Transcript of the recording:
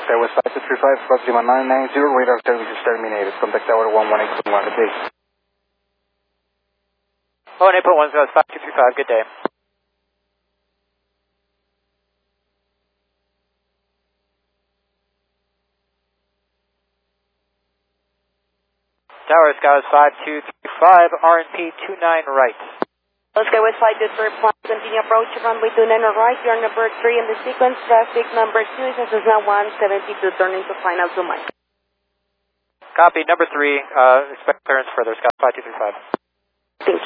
Skywest 5235, Fox Lima 990, radar service is terminated. Contact tower 118.1, good day. 1.8.1, Skywest 5235, good day. Tower Skywest 5235, RNP 29 right. Skywest 5235, continue approach runway 29 right, you're number 3 in the sequence, traffic number 2 is Cessna 172, turning to final to Mike. Copy, number 3, expect clearance further, Skywest 5235.